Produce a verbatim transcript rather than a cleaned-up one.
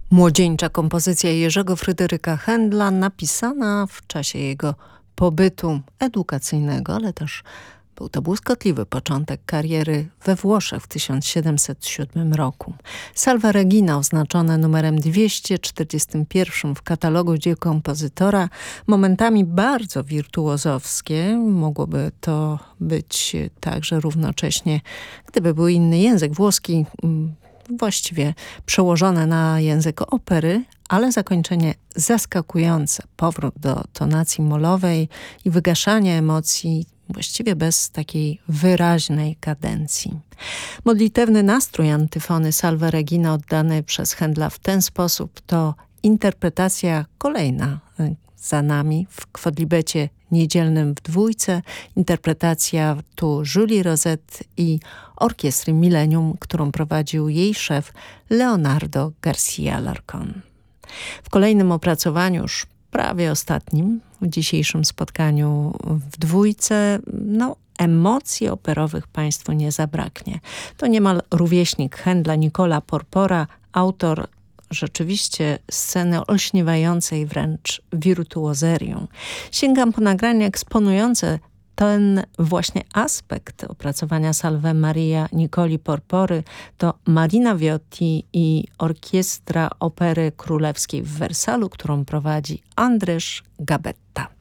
Młodzieńcza kompozycja Jerzego Fryderyka Händla, napisana w czasie jego pobytu edukacyjnego, ale też był to błyskotliwy początek kariery we Włoszech w tysiąc siedemset siódmym roku. Salve Regina, oznaczone numerem dwieście czterdziestym pierwszym w katalogu dzieł kompozytora, momentami bardzo wirtuozowskie. Mogłoby to być także równocześnie, gdyby był inny język włoski, właściwie przełożone na język opery, ale zakończenie zaskakujące. Powrót do tonacji molowej i wygaszanie emocji właściwie bez takiej wyraźnej kadencji. Modlitewny nastrój antyfony Salve Regina oddany przez Händla w ten sposób to interpretacja kolejna za nami w kwodlibecie niedzielnym w dwójce, interpretacja tu Julie Rosette i orkiestry Millennium, którą prowadził jej szef Leonardo Garcia Larcón. W kolejnym opracowaniu, już prawie ostatnim, w dzisiejszym spotkaniu w dwójce, no emocji operowych Państwu nie zabraknie. To niemal rówieśnik Händla, Nicola Porpora, autor rzeczywiście sceny olśniewającej wręcz wirtuozerią. Sięgam po nagrania eksponujące ten właśnie aspekt opracowania Salve Maria Nicoli Porpory. To Marina Viotti i Orkiestra Opery Królewskiej w Wersalu, którą prowadzi Andrzej Gabetta.